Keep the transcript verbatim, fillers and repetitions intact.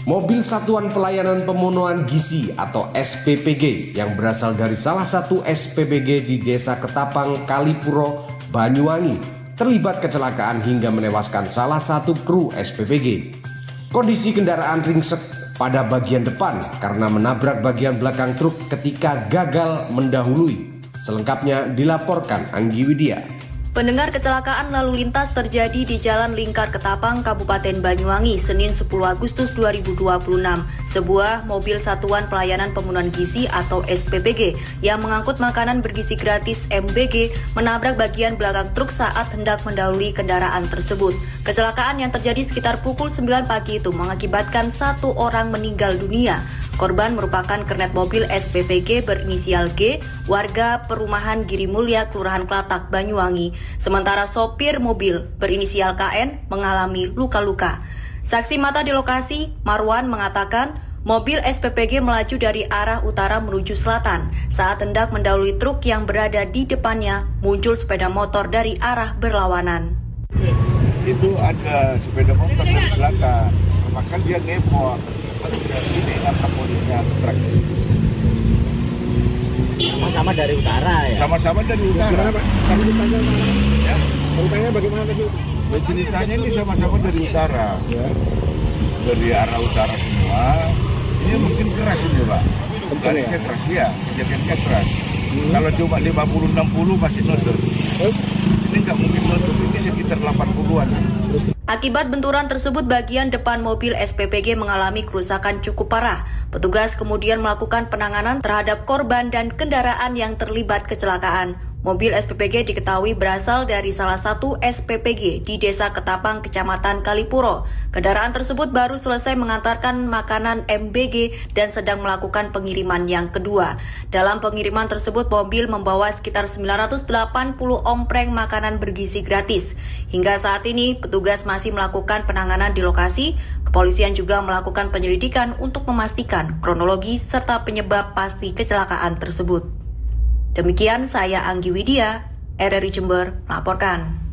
Mobil Satuan Pelayanan Pemenuhan Gizi atau S P P G yang berasal dari salah satu S P P G di Desa Ketapang, Kalipuro, Banyuwangi terlibat kecelakaan hingga menewaskan salah satu kru S P P G. Kondisi kendaraan ringsek pada bagian depan karena menabrak bagian belakang truk ketika gagal mendahului. Selengkapnya dilaporkan Anggi Widya. Pendengar, kecelakaan lalu lintas terjadi di Jalan Lingkar Ketapang, Kabupaten Banyuwangi, Senin sepuluh Agustus dua ribu dua puluh enam. Sebuah mobil Satuan Pelayanan Pemenuhan Gizi atau S P P G yang mengangkut makanan bergizi gratis M B G menabrak bagian belakang truk saat hendak mendahului kendaraan tersebut. Kecelakaan yang terjadi sekitar pukul sembilan pagi itu mengakibatkan satu orang meninggal dunia. Korban merupakan kernet mobil S P P G berinisial G, warga perumahan Giri Mulya, Kelurahan Klatak, Banyuwangi. Sementara sopir mobil berinisial K N mengalami luka-luka. Saksi mata di lokasi, Marwan, mengatakan mobil S P P G melaju dari arah utara menuju selatan. Saat hendak mendahului truk yang berada di depannya, muncul sepeda motor dari arah berlawanan. Itu ada sepeda motor dari selatan, terpaksa dia ngepot. Ini apa polisinya truk. Sama-sama dari utara ya? Sama-sama dari utara. Tapi ceritanya ya? Ceritanya bagaimana tadi? Ya, ceritanya ini sama-sama dari utara. Ya. Dari arah utara semua. Ini mungkin keras ini, Pak. Kencangnya keras ya, kejadiannya keras. Hmm. Kalau cuma lima puluh enam puluh masih nonton. Terus? Ini nggak mungkin nonton, ini sekitar delapan puluhan. Akibat benturan tersebut, bagian depan mobil S P P G mengalami kerusakan cukup parah. Petugas kemudian melakukan penanganan terhadap korban dan kendaraan yang terlibat kecelakaan. Mobil S P P G diketahui berasal dari salah satu S P P G di Desa Ketapang, Kecamatan Kalipuro. Kendaraan tersebut baru selesai mengantarkan makanan M B G dan sedang melakukan pengiriman yang kedua. Dalam pengiriman tersebut, mobil membawa sekitar sembilan ratus delapan puluh ompreng makanan bergizi gratis. Hingga saat ini, petugas masih melakukan penanganan di lokasi. Kepolisian juga melakukan penyelidikan untuk memastikan kronologi serta penyebab pasti kecelakaan tersebut. Demikian saya Anggi Widya, R R I Jember melaporkan.